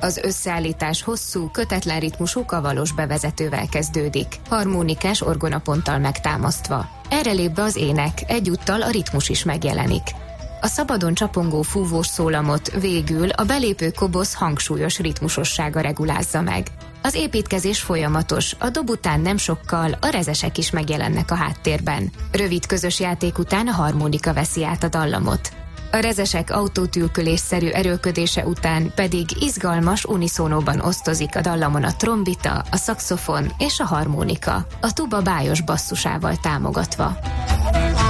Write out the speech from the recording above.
Az összeállítás hosszú, kötetlen ritmusú kavalos bevezetővel kezdődik, harmonikás orgonaponttal megtámasztva. Erre lép be az ének, egyúttal a ritmus is megjelenik. A szabadon csapongó fúvós szólamot végül a belépő kobosz hangsúlyos ritmusossága regulázza meg. Az építkezés folyamatos, a dob után nem sokkal a rezesek is megjelennek a háttérben. Rövid közös játék után a harmonika veszi át a dallamot. A rezesek autótülkülésszerű erőlködése után pedig izgalmas uniszónóban osztozik a dallamon a trombita, a szaxofon és a harmonika, a tuba bájos basszusával támogatva.